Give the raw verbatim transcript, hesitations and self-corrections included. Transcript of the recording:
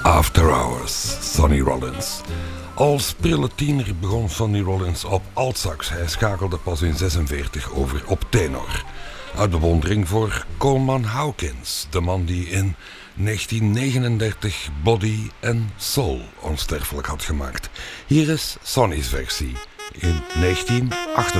After Hours, Sonny Rollins. Als prille tiener begon Sonny Rollins op altsax. Hij schakelde pas in zesenveertig over op tenor. Uit bewondering voor Coleman Hawkins, de man die in negentien negenendertig Body and Soul onsterfelijk had gemaakt. Hier is Sonny's versie in negentien achtenveertig.